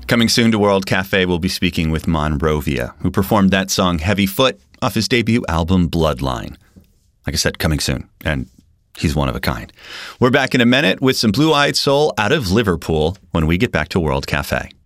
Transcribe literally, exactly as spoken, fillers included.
Coming soon to World Cafe, we'll be speaking with Monrovia, who performed that song Heavy Foot off his debut album Bloodline. Like I said, coming soon, and he's one of a kind. We're back in a minute with some Blue Eyed Soul out of Liverpool when we get back to World Cafe.